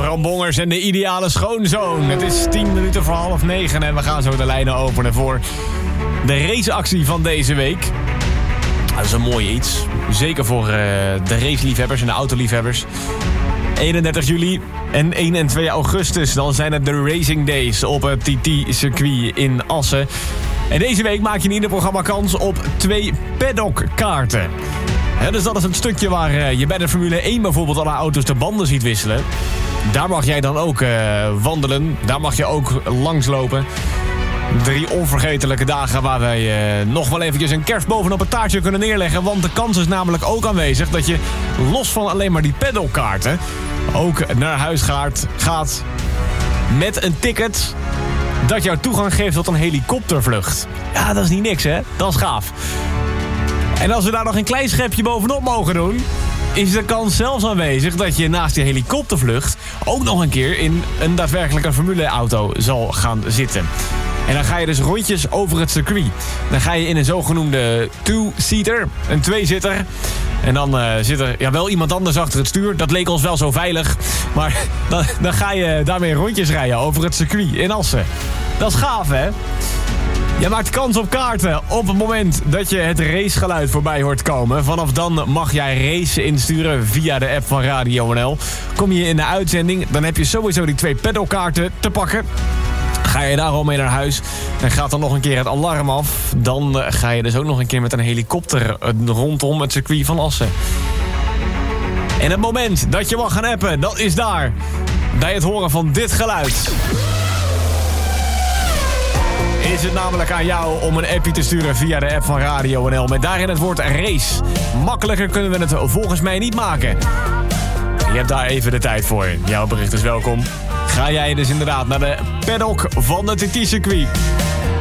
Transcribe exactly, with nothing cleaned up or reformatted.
Bram Bongers en de ideale schoonzoon. Het is tien minuten voor half negen en we gaan zo de lijnen openen voor de raceactie van deze week. Dat is een mooi iets. Zeker voor uh, de raceliefhebbers en de autoliefhebbers. eenendertig juli en één en twee augustus. Dan zijn het de Racing Days op het T T-circuit in Assen. En deze week maak je in ieder programma kans op twee paddockkaarten. He, dus dat is een stukje waar uh, je bij de Formule één bijvoorbeeld alle auto's de banden ziet wisselen. Daar mag jij dan ook uh, wandelen. Daar mag je ook langslopen. Drie onvergetelijke dagen waar wij uh, nog wel eventjes een kerst bovenop het taartje kunnen neerleggen. Want de kans is namelijk ook aanwezig dat je los van alleen maar die paddockkaarten ook naar huis gaat, gaat met een ticket dat jou toegang geeft tot een helikoptervlucht. Ja, dat is niet niks, hè? Dat is gaaf. En als we daar nog een klein schepje bovenop mogen doen, is de kans zelfs aanwezig dat je naast die helikoptervlucht ook nog een keer in een daadwerkelijke formuleauto zal gaan zitten. En dan ga je dus rondjes over het circuit. Dan ga je in een zogenoemde two-seater, een tweezitter. En dan uh, zit er ja, wel iemand anders achter het stuur. Dat leek ons wel zo veilig. Maar dan, dan ga je daarmee rondjes rijden over het circuit in Assen. Dat is gaaf, hè? Je maakt kans op kaarten op het moment dat je het racegeluid voorbij hoort komen. Vanaf dan mag jij race insturen via de app van Radio N L. Kom je in de uitzending, dan heb je sowieso die twee paddockkaarten te pakken. Ga je daar al mee naar huis en gaat dan nog een keer het alarm af. Dan ga je dus ook nog een keer met een helikopter rondom het circuit van Assen. En het moment dat je mag gaan appen, dat is daar. Bij het horen van dit geluid is het namelijk aan jou om een appje te sturen via de app van Radio N L. Met daarin het woord race. Makkelijker kunnen we het volgens mij niet maken. Je hebt daar even de tijd voor. Jouw bericht is welkom. Ga jij dus inderdaad naar de paddock van het T T-circuit.